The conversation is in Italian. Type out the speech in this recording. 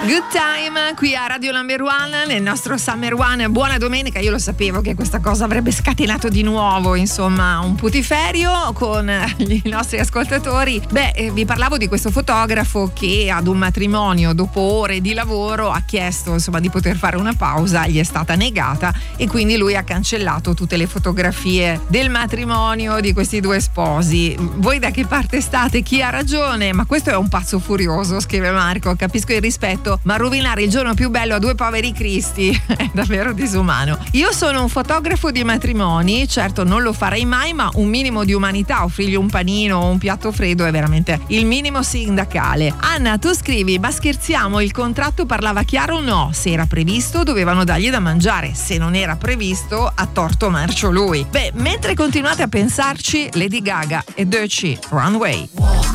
Good Time qui a Radio Number One nel nostro Summer One. Buona domenica. Io lo sapevo che questa cosa avrebbe scatenato di nuovo, insomma, un putiferio con i nostri ascoltatori. Vi parlavo di questo fotografo che ad un matrimonio, dopo ore di lavoro, ha chiesto insomma di poter fare una pausa, gli è stata negata e quindi lui ha cancellato tutte le fotografie del matrimonio di questi due sposi. Voi da che parte state? Chi ha ragione? Ma questo è un pazzo furioso, scrive Marco. Capisco il rispetto, ma rovinare il giorno più bello a due poveri cristi è davvero disumano. Io sono un fotografo di matrimoni, certo non lo farei mai, ma un minimo di umanità, offrirgli un panino o un piatto freddo è veramente il minimo sindacale. Anna, tu scrivi: ma scherziamo, il contratto parlava chiaro o no? Se era previsto dovevano dargli da mangiare, se non era previsto ha torto marcio lui. Mentre continuate a pensarci, Lady Gaga e Dirty Runway.